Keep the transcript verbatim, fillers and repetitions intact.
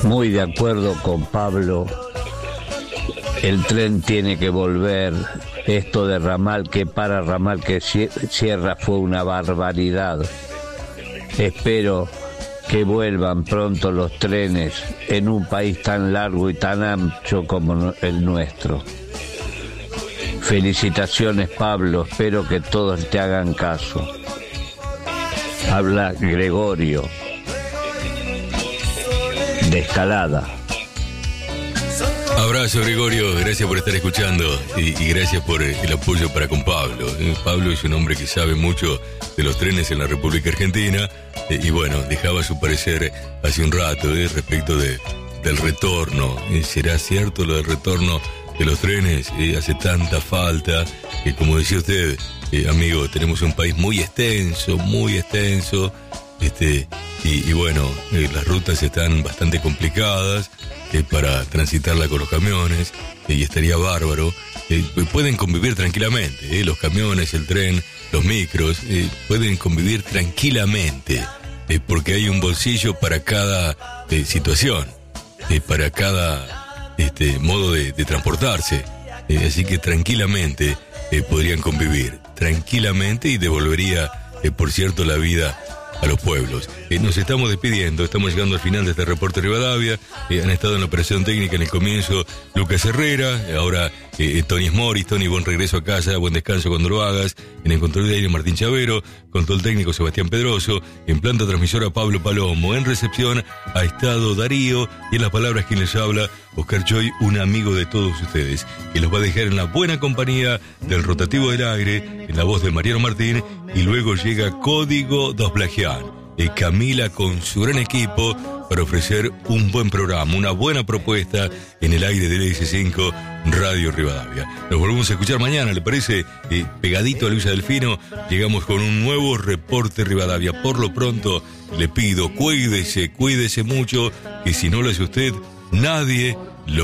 Muy de acuerdo con Pablo. El tren tiene que volver. Esto de ramal que para, ramal que cierra fue una barbaridad. Espero que vuelvan pronto los trenes en un país tan largo y tan ancho como el nuestro. Felicitaciones, Pablo, espero que todos te hagan caso. Habla Gregorio, de Escalada. Abrazo, Gregorio, gracias por estar escuchando y, y gracias por el apoyo para con Pablo. Eh, Pablo es un hombre que sabe mucho de los trenes en la República Argentina eh, y bueno, dejaba su parecer hace un rato eh, respecto de, del retorno. Eh, ¿Será cierto lo del retorno de los trenes? Eh, hace tanta falta que, como decía usted, eh, amigo, tenemos un país muy extenso, muy extenso, este y, y bueno, eh, las rutas están bastante complicadas eh, para transitarla con los camiones eh, y estaría bárbaro. Eh, pueden convivir tranquilamente, eh, los camiones, el tren, los micros, eh, pueden convivir tranquilamente eh, porque hay un bolsillo para cada eh, situación, eh, para cada este, modo de, de transportarse. Eh, así que tranquilamente eh, podrían convivir, tranquilamente y devolvería, eh, por cierto, la vida a los pueblos. Eh, nos estamos despidiendo, estamos llegando al final de este reporte Rivadavia. Eh, han estado en la operación técnica en el comienzo Lucas Herrera, ahora eh, Tony Smoris. Tony, buen regreso a casa, buen descanso cuando lo hagas. En el control de aire Martín Chavero, control técnico Sebastián Pedroso, en planta transmisora Pablo Palomo, en recepción ha estado Darío y en las palabras quien les habla, Oscar Choy, un amigo de todos ustedes, que los va a dejar en la buena compañía del rotativo del aire, en la voz de Mariano Martín, y luego llega Código dos Plagian, y Camila con su gran equipo para ofrecer un buen programa, una buena propuesta en el aire del S cinco Radio Rivadavia. Nos volvemos a escuchar mañana, ¿le parece? Eh, pegadito a Luisa Delfino, llegamos con un nuevo reporte Rivadavia. Por lo pronto, le pido, cuídese, cuídese mucho, que si no lo hace usted, nadie